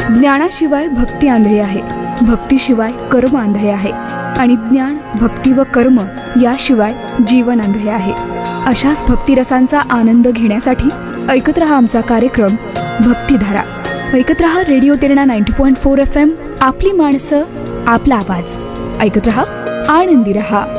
ज्ञानाशिवाय भक्ती आंधळी आहे, भक्तीशिवाय कर्म आंधळे आहे आणि ज्ञान, भक्ती व कर्म याशिवाय जीवन आंधळे आहे. अशाच भक्तिरसांचा आनंद घेण्यासाठी ऐकत रहा आमचा कार्यक्रम भक्तिधारा. ऐकत रहा रेडिओ तिरणा 90.4 FM. आपली माणसं, आपला आवाज. ऐकत रहा, आनंदी रहा.